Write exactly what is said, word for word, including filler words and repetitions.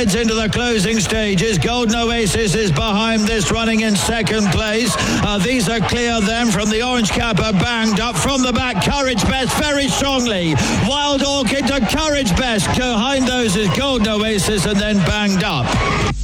heads into the closing stages. Golden Oasis is behind this, running in second place. Uh, these are clear then from the Orange Kappa, banged up from the back. Courage Best very strongly. Wild Orchid to Courage Best. Behind those is Golden Oasis and then banged up.